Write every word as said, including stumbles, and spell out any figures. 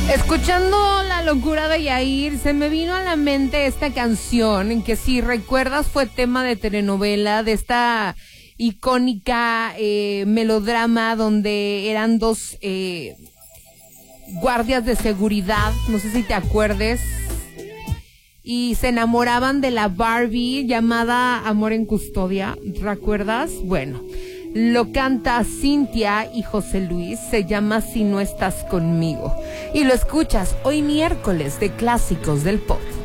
Escuchando La locura de Yair, se me vino a la mente esta canción, que si recuerdas fue tema de telenovela, de esta icónica eh, melodrama donde eran dos eh, guardias de seguridad, no sé si te acuerdes, y se enamoraban de la Barbie llamada Amor en Custodia, ¿recuerdas? Bueno, lo canta Cintia y José Luis, se llama Si no estás conmigo, y lo escuchas hoy miércoles de Clásicos del Pop.